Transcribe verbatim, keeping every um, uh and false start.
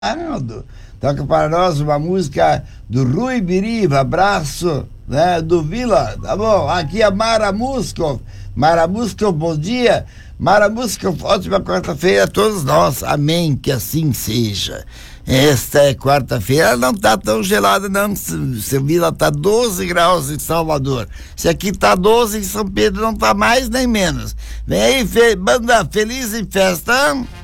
Arnaldo, toca para nós uma música do Rui Biriva, abraço, né, do Vila, tá bom? Aqui é Mara Muskov. Mara Muskov, bom dia. Mara Muskov, ótima quarta-feira a todos nós, amém, que assim seja. Esta é quarta-feira, não tá tão gelada não, seu Vila, tá doze graus em Salvador. Se aqui tá doze em São Pedro, não tá mais nem menos. Vem aí, fe... banda Feliz em Festa.